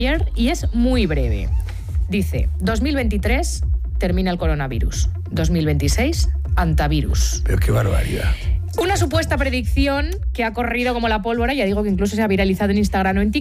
y es muy breve. Dice, 2023 termina el coronavirus, 2026 antivirus. Pero qué barbaridad. Una supuesta predicción que ha corrido como la pólvora, ya digo que incluso se ha viralizado en Instagram o en TikTok.